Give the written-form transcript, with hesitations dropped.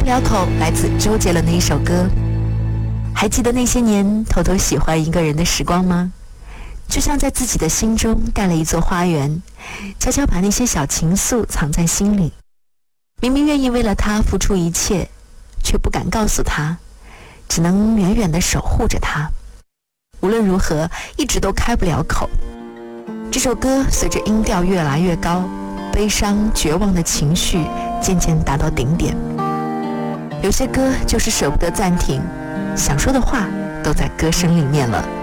不了口，来自周杰伦的一首歌。还记得那些年偷偷喜欢一个人的时光吗？就像在自己的心中盖了一座花园，悄悄把那些小情愫藏在心里。明明愿意为了他付出一切，却不敢告诉他，只能远远地守护着他。无论如何，一直都开不了口。这首歌随着音调越来越高，悲伤绝望的情绪渐渐达到顶点。有些歌就是舍不得暂停，想说的话都在歌声里面了。